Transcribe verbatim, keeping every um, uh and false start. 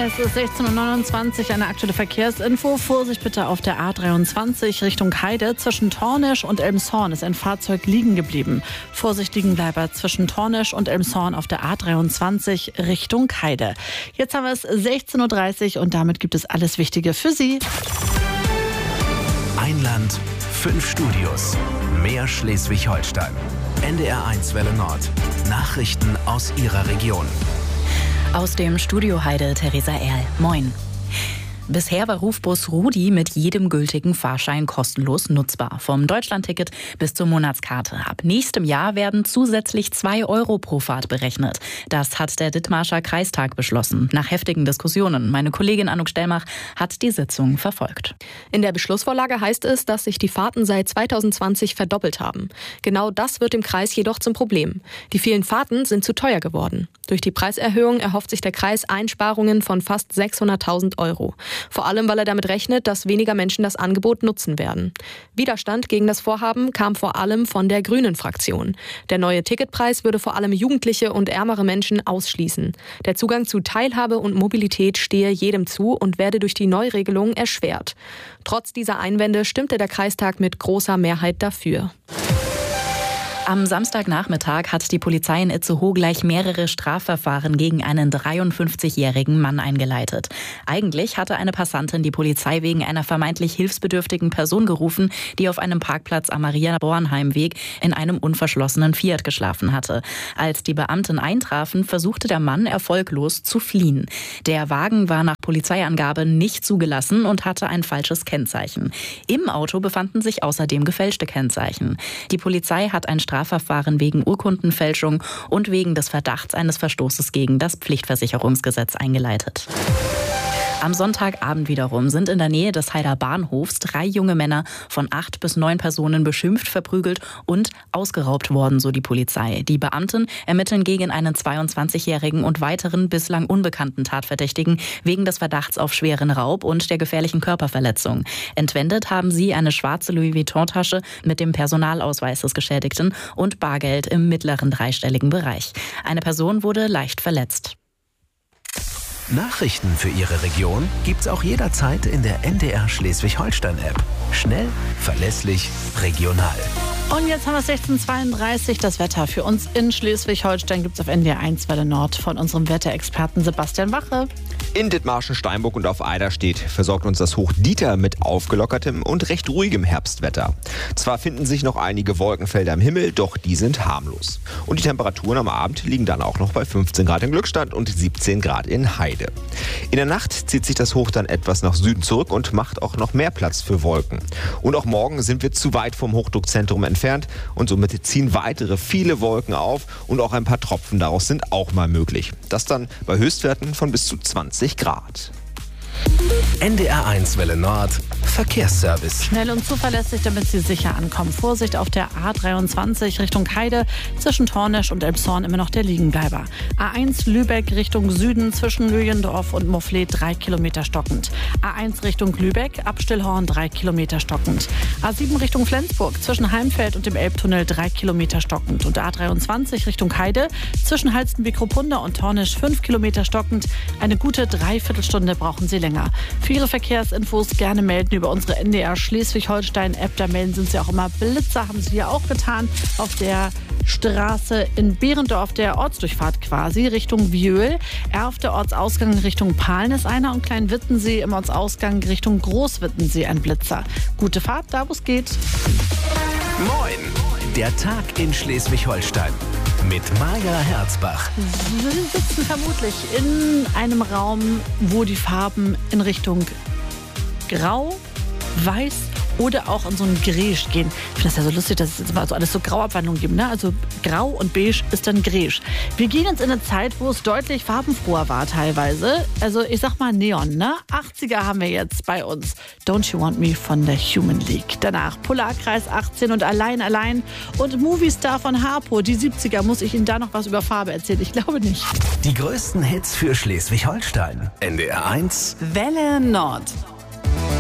Es ist sechzehn Uhr neunundzwanzig, eine aktuelle Verkehrsinfo. Vorsicht bitte auf der A dreiundzwanzig Richtung Heide. Zwischen Tornisch und Elmshorn ist ein Fahrzeug liegen geblieben. Vorsicht liegen bleiben zwischen Tornisch und Elmshorn auf der A dreiundzwanzig Richtung Heide. Jetzt haben wir es sechzehn Uhr dreißig und damit gibt es alles Wichtige für Sie. Ein Land, fünf Studios, mehr Schleswig-Holstein. N D R eins Welle Nord. Nachrichten aus Ihrer Region. Aus dem Studio Heide, Theresa Erl. Moin. Bisher war Rufbus Rudi mit jedem gültigen Fahrschein kostenlos nutzbar. Vom Deutschlandticket bis zur Monatskarte. Ab nächstem Jahr werden zusätzlich zwei Euro pro Fahrt berechnet. Das hat der Dithmarscher Kreistag beschlossen. Nach heftigen Diskussionen. Meine Kollegin Anouk Stellmach hat die Sitzung verfolgt. In der Beschlussvorlage heißt es, dass sich die Fahrten seit zweitausendzwanzig verdoppelt haben. Genau das wird dem Kreis jedoch zum Problem. Die vielen Fahrten sind zu teuer geworden. Durch die Preiserhöhung erhofft sich der Kreis Einsparungen von fast sechshunderttausend Euro. Vor allem, weil er damit rechnet, dass weniger Menschen das Angebot nutzen werden. Widerstand gegen das Vorhaben kam vor allem von der Grünen-Fraktion. Der neue Ticketpreis würde vor allem Jugendliche und ärmere Menschen ausschließen. Der Zugang zu Teilhabe und Mobilität stehe jedem zu und werde durch die Neuregelung erschwert. Trotz dieser Einwände stimmte der Kreistag mit großer Mehrheit dafür. Am Samstagnachmittag hat die Polizei in Itzehoe gleich mehrere Strafverfahren gegen einen dreiundfünfzigjährigen Mann eingeleitet. Eigentlich hatte eine Passantin die Polizei wegen einer vermeintlich hilfsbedürftigen Person gerufen, die auf einem Parkplatz am Maria-Bornheim-Weg in einem unverschlossenen Fiat geschlafen hatte. Als die Beamten eintrafen, versuchte der Mann erfolglos zu fliehen. Der Wagen war nach Polizeiangabe nicht zugelassen und hatte ein falsches Kennzeichen. Im Auto befanden sich außerdem gefälschte Kennzeichen. Die Polizei hat ein Strafverfahren wegen Urkundenfälschung und wegen des Verdachts eines Verstoßes gegen das Pflichtversicherungsgesetz eingeleitet. Am Sonntagabend wiederum sind in der Nähe des Heider Bahnhofs drei junge Männer von acht bis neun Personen beschimpft, verprügelt und ausgeraubt worden, so die Polizei. Die Beamten ermitteln gegen einen zweiundzwanzigjährigen und weiteren bislang unbekannten Tatverdächtigen wegen des Verdachts auf schweren Raub und der gefährlichen Körperverletzung. Entwendet haben sie eine schwarze Louis Vuitton-Tasche mit dem Personalausweis des Geschädigten und Bargeld im mittleren dreistelligen Bereich. Eine Person wurde leicht verletzt. Nachrichten für Ihre Region gibt's auch jederzeit in der N D R Schleswig-Holstein-App. Schnell, verlässlich, regional. Und jetzt haben wir sechzehn Uhr zweiunddreißig. Das Wetter für uns in Schleswig-Holstein gibt es auf N D R eins Welle Nord von unserem Wetterexperten Sebastian Wache. In Dithmarschen, Steinburg und auf Eiderstedt versorgt uns das Hoch Dieter mit aufgelockertem und recht ruhigem Herbstwetter. Zwar finden sich noch einige Wolkenfelder am Himmel, doch die sind harmlos. Und die Temperaturen am Abend liegen dann auch noch bei fünfzehn Grad in Glückstadt und siebzehn Grad in Heide. In der Nacht zieht sich das Hoch dann etwas nach Süden zurück und macht auch noch mehr Platz für Wolken. Und auch morgen sind wir zu weit vom Hochdruckzentrum entfernt und somit ziehen weitere viele Wolken auf und auch ein paar Tropfen daraus sind auch mal möglich. Das dann bei Höchstwerten von bis zu zwanzig Grad. N D R eins Welle Nord Verkehrsservice. Schnell und zuverlässig, damit Sie sicher ankommen. Vorsicht auf der A dreiundzwanzig Richtung Heide, zwischen Tornisch und Elmshorn immer noch der Liegenbleiber. A eins Lübeck Richtung Süden, zwischen Lüjendorf und Mofflet drei Kilometer stockend. A eins Richtung Lübeck, ab Stillhorn drei Kilometer stockend. A sieben Richtung Flensburg, zwischen Heimfeld und dem Elbtunnel drei Kilometer stockend. Und A dreiundzwanzig Richtung Heide, zwischen Halstenbeck-Ruppunda und Tornisch fünf Kilometer stockend. Eine gute Dreiviertelstunde brauchen Sie länger. Für Ihre Verkehrsinfos gerne melden über unsere N D R Schleswig-Holstein-App. Da melden sind Sie auch immer Blitzer, haben Sie ja auch getan, auf der Straße in Behrendorf, der Ortsdurchfahrt quasi, Richtung Wiehl. Er auf der Ortsausgang Richtung Pahlen ist einer und Klein-Wittensee im Ortsausgang Richtung Groß-Wittensee ein Blitzer. Gute Fahrt, da wo es geht. Moin, der Tag in Schleswig-Holstein mit Maja Herzbach. Sie sitzen vermutlich in einem Raum, wo die Farben in Richtung Grau, Weiß oder auch in so ein Beige gehen. Ich finde das ja so lustig, dass es jetzt immer so alles so Grauabwandlungen gibt. Ne? Also Grau und Beige ist dann Beige. Wir gehen jetzt in eine Zeit, wo es deutlich farbenfroher war teilweise. Also ich sag mal Neon, ne? achtziger haben wir jetzt bei uns. Don't You Want Me von der Human League. Danach Polarkreis achtzehn und Allein, Allein. Und Movistar von Harpo. Die siebziger. Muss ich Ihnen da noch was über Farbe erzählen? Ich glaube nicht. Die größten Hits für Schleswig-Holstein. N D R eins Welle Nord.